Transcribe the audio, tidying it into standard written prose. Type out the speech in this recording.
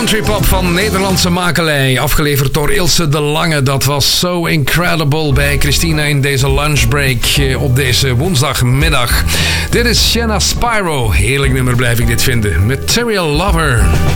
countrypop van Nederlandse makelij. Afgeleverd door Ilse de Lange. Dat was So Incredible bij Christina in deze lunchbreak op deze woensdagmiddag. Dit is Shanna Spyro. Heerlijk nummer blijf ik dit vinden. Material Lover.